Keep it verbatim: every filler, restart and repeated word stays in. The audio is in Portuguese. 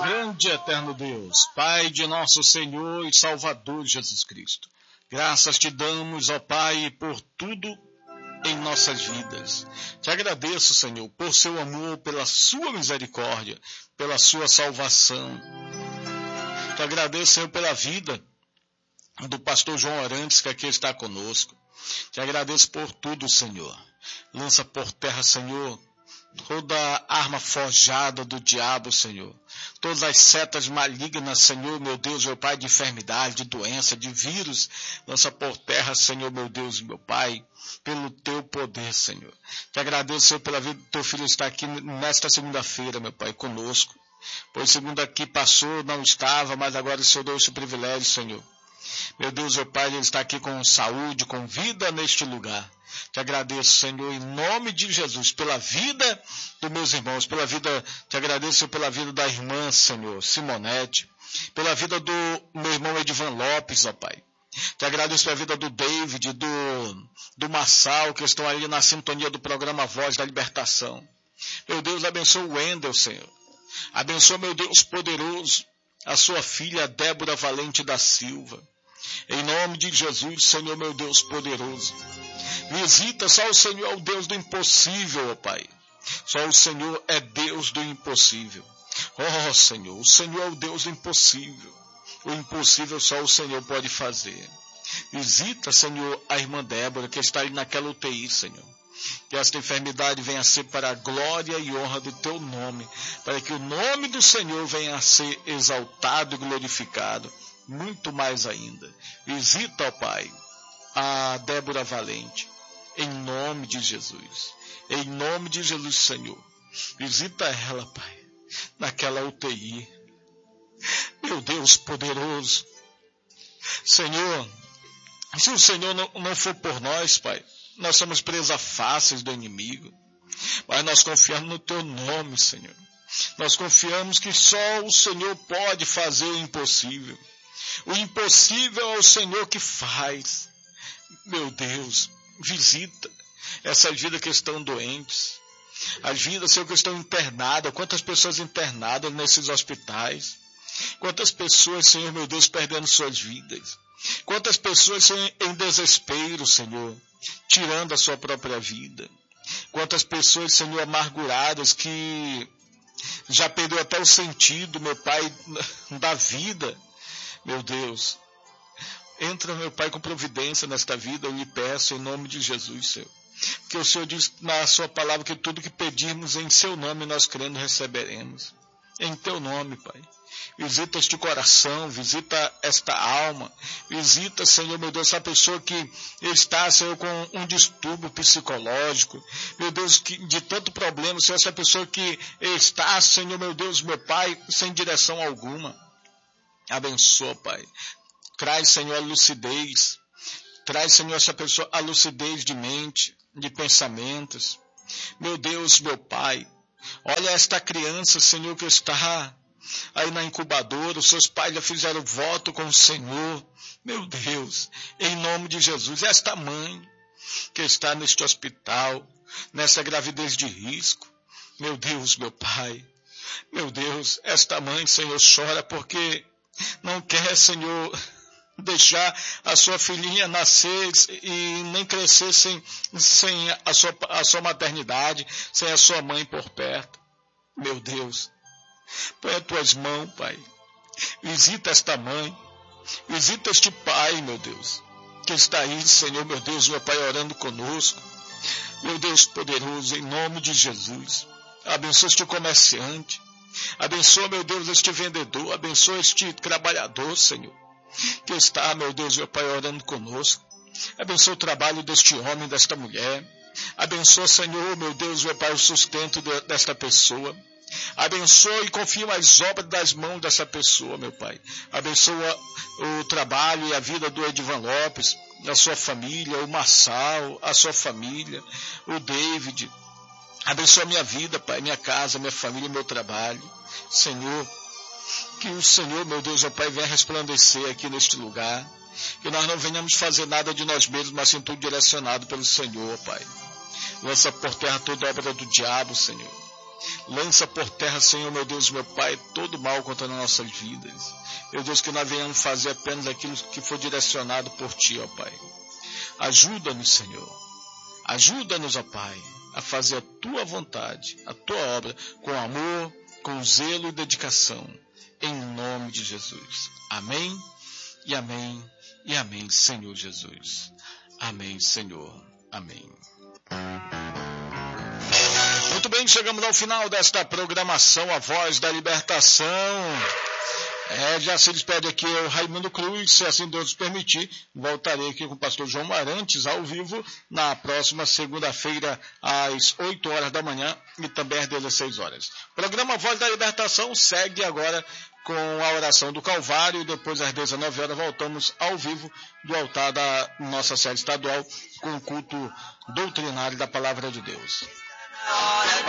Grande e eterno Deus, Pai de nosso Senhor e Salvador Jesus Cristo, graças te damos, ó Pai, por tudo em nossas vidas. Te agradeço, Senhor, por seu amor, pela sua misericórdia, pela sua salvação. Te agradeço, Senhor, pela vida do pastor João Arantes, que aqui está conosco. Te agradeço por tudo, Senhor. Lança por terra, Senhor, toda arma forjada do diabo, Senhor. Todas as setas malignas, Senhor, meu Deus, meu Pai, de enfermidade, de doença, de vírus. Lança por terra, Senhor, meu Deus, meu Pai, pelo teu poder, Senhor. Te agradeço, Senhor, pela vida do teu filho estar aqui nesta segunda-feira, meu Pai, conosco. Pois segunda que passou, não estava, mas agora o Senhor deu esse privilégio, Senhor. Meu Deus, meu Pai, ele está aqui com saúde, com vida neste lugar. Te agradeço, Senhor, em nome de Jesus, pela vida dos meus irmãos, pela vida, te agradeço pela vida da irmã, Senhor, Simonete, pela vida do meu irmão Edivan Lopes, ó Pai. Te agradeço pela vida do David, do, do Massal, que estão ali na sintonia do programa Voz da Libertação. Meu Deus, abençoa o Wendel, Senhor. Abençoa, meu Deus poderoso, a sua filha Débora Valente da Silva. Em nome de Jesus, Senhor, meu Deus poderoso. Visita, só o Senhor é o Deus do impossível, ó Pai. Só o Senhor é Deus do impossível. Oh, Senhor, o Senhor é o Deus do impossível. O impossível só o Senhor pode fazer. Visita, Senhor, a irmã Débora, que está ali naquela U T I, Senhor. Que esta enfermidade venha a ser para a glória e honra do teu nome, para que o nome do Senhor venha a ser exaltado e glorificado, muito mais ainda. Visita, ó Pai, a Débora Valente, em nome de Jesus. Em nome de Jesus, Senhor. Visita ela, Pai, naquela U T I. Meu Deus poderoso. Senhor, se o Senhor não, não for por nós, Pai, nós somos presas fáceis do inimigo. Mas nós confiamos no teu nome, Senhor. Nós confiamos que só o Senhor pode fazer o impossível. O impossível é o Senhor que faz. Meu Deus, visita essas vidas que estão doentes. As vidas, Senhor, que estão internadas. Quantas pessoas internadas nesses hospitais. Quantas pessoas, Senhor, meu Deus, perdendo suas vidas. Quantas pessoas, Senhor, em desespero, Senhor, tirando a sua própria vida. Quantas pessoas, Senhor, amarguradas que já perdeu até o sentido, meu Pai, da vida. Meu Deus, entra, meu Pai, com providência nesta vida, eu lhe peço em nome de Jesus, Senhor. Porque o Senhor diz na sua palavra que tudo que pedirmos em seu nome nós crendo receberemos. Em teu nome, Pai. Visita este coração, visita esta alma, visita, Senhor, meu Deus, essa pessoa que está, Senhor, com um distúrbio psicológico, meu Deus, que, de tanto problema, Senhor, essa pessoa que está, Senhor, meu Deus, meu Pai, sem direção alguma. Abençoa, Pai. Traz, Senhor, a lucidez. Traz, Senhor, essa pessoa a lucidez de mente, de pensamentos. Meu Deus, meu Pai, olha esta criança, Senhor, que está aí na incubadora, os seus pais já fizeram voto com o Senhor. Meu Deus, em nome de Jesus, esta mãe que está neste hospital, nessa gravidez de risco, meu Deus, meu Pai, meu Deus, esta mãe, Senhor, chora porque não quer, Senhor, deixar a sua filhinha nascer e nem crescer sem, sem a, sua, a sua maternidade, sem a sua mãe por perto. Meu Deus, põe as tuas mãos, Pai. Visita esta mãe. Visita este pai, meu Deus, que está aí, Senhor, meu Deus, meu Pai, orando conosco. Meu Deus poderoso, em nome de Jesus. Abençoa este comerciante. Abençoa, meu Deus, este vendedor. Abençoa este trabalhador, Senhor, que está, meu Deus, meu Pai, orando conosco. Abençoa o trabalho deste homem, desta mulher. Abençoa, Senhor, meu Deus, meu Pai, o sustento de, desta pessoa. Abençoa e confirma as obras das mãos dessa pessoa, meu Pai. Abençoa o trabalho e a vida do Edivan Lopes, a sua família, o Massal, a sua família, o David. Abençoa a minha vida, Pai, minha casa, minha família, meu trabalho. Senhor, que o Senhor, meu Deus, meu Pai, venha resplandecer aqui neste lugar. Que nós não venhamos fazer nada de nós mesmos, mas sim tudo direcionado pelo Senhor, Pai. Lança por terra toda obra do diabo, Senhor. Lança por terra, Senhor, meu Deus, meu Pai, todo mal contra as nossas vidas. Meu Deus, que nós venhamos fazer apenas aquilo que foi direcionado por Ti, ó Pai. Ajuda-nos, Senhor. Ajuda-nos, ó Pai, a fazer a Tua vontade, a Tua obra, com amor, com zelo e dedicação, em nome de Jesus. Amém, e amém, e amém, Senhor Jesus. Amém, Senhor. Amém. Muito bem, chegamos ao final desta programação, A Voz da Libertação. É, já se despede aqui o Raimundo Cruz, se assim Deus nos permitir, voltarei aqui com o pastor João Marantes ao vivo na próxima segunda-feira às oito horas da manhã e também às dezesseis horas. O programa Voz da Libertação segue agora com a oração do Calvário e depois às dezenove horas voltamos ao vivo do altar da nossa sede estadual com o culto doutrinário da Palavra de Deus.